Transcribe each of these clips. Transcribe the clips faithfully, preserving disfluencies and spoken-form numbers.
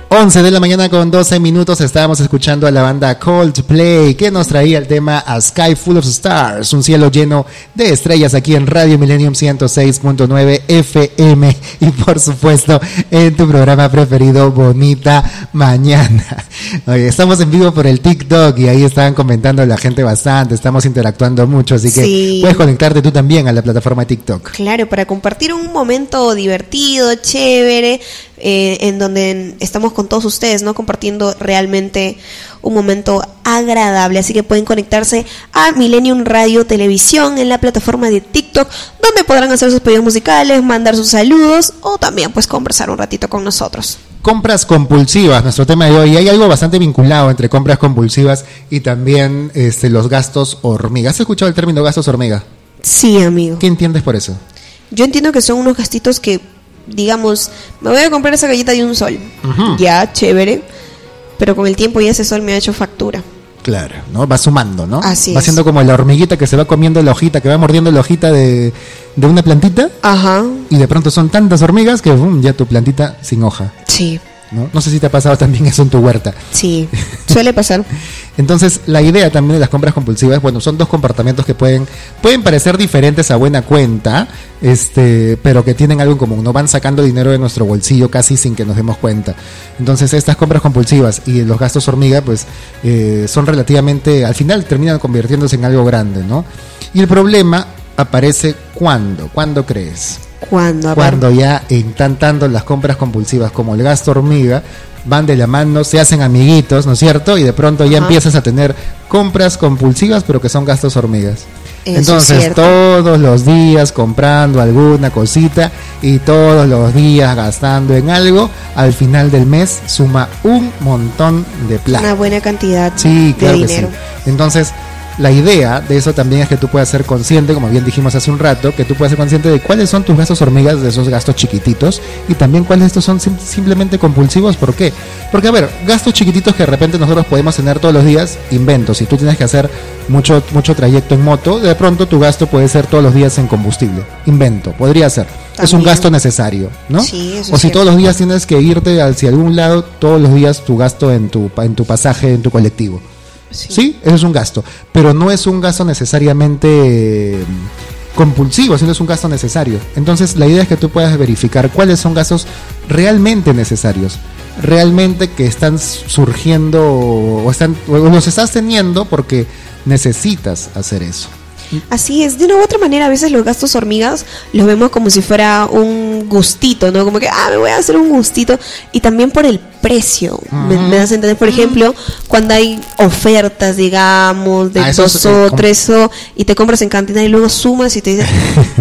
once de la mañana con doce minutos estábamos escuchando a la banda Coldplay, que nos traía el tema A Sky Full of Stars, un cielo lleno de estrellas, aquí en Radio Millennium ciento seis punto nueve F M y por supuesto en tu programa preferido, Bonita Mañana. Oye, estamos en vivo por el TikTok y ahí estaban comentando la gente bastante, estamos interactuando mucho, así que sí, puedes conectarte tú también a la plataforma TikTok. Claro, para compartir un momento divertido, chévere, eh, en donde estamos con todos ustedes, ¿no? Compartiendo realmente un momento agradable. Así que pueden conectarse a Millennium Radio Televisión en la plataforma de TikTok, donde podrán hacer sus pedidos musicales, mandar sus saludos o también pues conversar un ratito con nosotros. Compras compulsivas, nuestro tema de hoy. Hay algo bastante vinculado entre compras compulsivas y también este, los gastos hormiga. ¿Has escuchado el término gastos hormiga? Sí, amigo. ¿Qué entiendes por eso? Yo entiendo que son unos gastitos que, digamos, me voy a comprar esa galleta de un sol. Uh-huh. Ya, chévere. Pero con el tiempo ya ese sol me ha hecho factura. Claro, ¿no? Va sumando, ¿no? Así va es. siendo como la hormiguita que se va comiendo la hojita, que va mordiendo la hojita de, de una plantita. Ajá. Y de pronto son tantas hormigas que boom, ya tu plantita sin hoja. Sí. ¿No? No sé si te ha pasado también eso en tu huerta. Sí, suele pasar. Entonces, la idea también de las compras compulsivas, bueno, son dos comportamientos que pueden pueden parecer diferentes a buena cuenta, este, pero que tienen algo en común, no van sacando dinero de nuestro bolsillo casi sin que nos demos cuenta. Entonces, estas compras compulsivas y los gastos hormiga, pues, eh, son relativamente, al final terminan convirtiéndose en algo grande, ¿no? Y el problema aparece ¿cuándo? ¿Cuándo crees? ¿Cuándo? Cuando ya en tan tanto las compras compulsivas como el gasto hormiga van de la mano, se hacen amiguitos, ¿no es cierto? Y de pronto ya Ajá. empiezas a tener compras compulsivas, pero que son gastos hormigas. Eso Entonces, es todos los días comprando alguna cosita y todos los días gastando en algo, al final del mes suma un montón de plata. Una buena cantidad sí, de claro dinero. Que sí. Entonces, la idea de eso también es que tú puedas ser consciente, como bien dijimos hace un rato, que tú puedas ser consciente de cuáles son tus gastos hormigas, de esos gastos chiquititos, y también cuáles estos son sim- simplemente compulsivos. ¿Por qué? Porque, a ver, gastos chiquititos que de repente nosotros podemos tener todos los días, inventos. Si tú tienes que hacer mucho, mucho trayecto en moto, de pronto tu gasto puede ser todos los días en combustible. Invento, podría ser. También. Es un gasto necesario, ¿no? Sí, eso o es si cierto. todos los días tienes que irte hacia algún lado, todos los días tu gasto en tu, en tu pasaje, en tu colectivo. Sí. sí, eso es un gasto, pero no es un gasto necesariamente eh, compulsivo, sino es un gasto necesario. Entonces la idea es que tú puedas verificar cuáles son gastos realmente necesarios, realmente que están surgiendo o, están, o los estás teniendo porque necesitas hacer eso. Así es, de una u otra manera a veces los gastos hormigas los vemos como si fuera un gustito, ¿no? Como que, ah, me voy a hacer un gustito, y también por el precio, uh-huh. me, me das a entender, por ejemplo, cuando hay ofertas, digamos, de ah, dos es, o eh, tres o, y te compras en cantidad y luego sumas y te dices,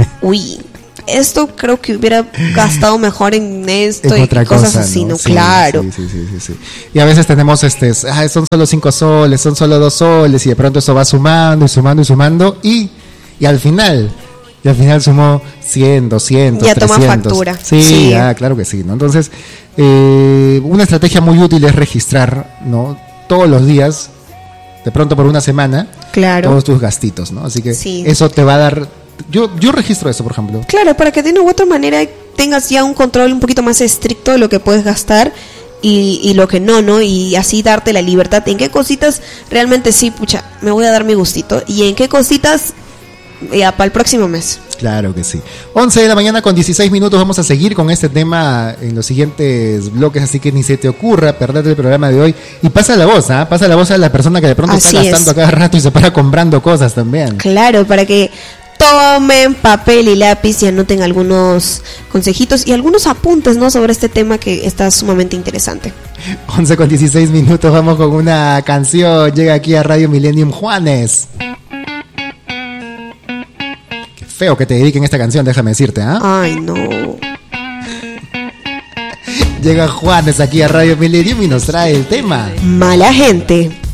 uy, esto creo que hubiera gastado mejor en esto en y otra cosas cosa, así, ¿no? Sí, Claro. Sí, sí, sí, sí, sí. Y a veces tenemos, este, ah, son solo cinco soles, son solo dos soles, y de pronto eso va sumando y sumando y sumando, y, y al final, y al final sumó cien, doscientos, ya trescientos. Toma factura. Sí, sí. Ah, claro que sí, ¿no? Entonces, eh, una estrategia muy útil es registrar, ¿no? Todos los días, de pronto por una semana, claro. todos tus gastitos, ¿no? Así que sí. eso te va a dar... Yo, yo registro eso, por ejemplo. Claro, para que de una u otra manera tengas ya un control un poquito más estricto de lo que puedes gastar y, y lo que no, ¿no? Y así darte la libertad. ¿En qué cositas realmente sí, pucha, me voy a dar mi gustito? ¿Y en qué cositas ya para el próximo mes? Claro que sí. once de la mañana con dieciséis minutos. Vamos a seguir con este tema en los siguientes bloques, así que ni se te ocurra perderte el programa de hoy. Y pasa la voz, ¿ah? ¿eh? Pasa la voz a la persona que de pronto así está gastando es. a cada rato y se para comprando cosas también. Claro, para que tomen papel y lápiz y anoten algunos consejitos y algunos apuntes, ¿no? Sobre este tema que está sumamente interesante. once con dieciséis minutos, vamos con una canción. Llega aquí a Radio Millennium Juanes. Qué feo que te dediquen esta canción, déjame decirte, ¿ah? ¿eh? Ay, no. Llega Juanes aquí a Radio Millennium y nos trae el tema Mala Gente.